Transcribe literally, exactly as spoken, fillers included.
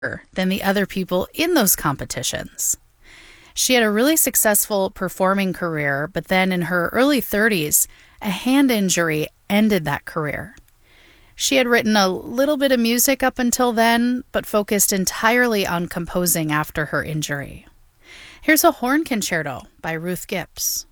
than the other people in those competitions. She had a really successful performing career, but then in her early thirties, a hand injury ended that career. She had written a little bit of music up until then, but focused entirely on composing after her injury. Here's a horn concerto by Ruth Gibbs.